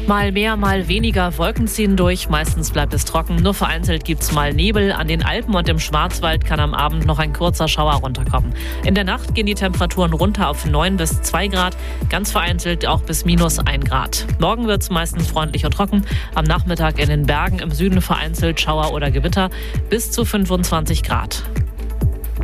Mal mehr, mal weniger Wolken ziehen durch. Meistens bleibt es trocken. Nur vereinzelt gibt es mal Nebel. An den Alpen und im Schwarzwald kann am Abend noch ein kurzer Schauer runterkommen. In der Nacht gehen die Temperaturen runter auf 9 bis 2 Grad. Ganz vereinzelt auch bis -1 Grad. Morgen wird es meistens freundlich und trocken. Am Nachmittag in den Bergen im Süden vereinzelt Schauer oder Gewitter bis zu 25 Grad.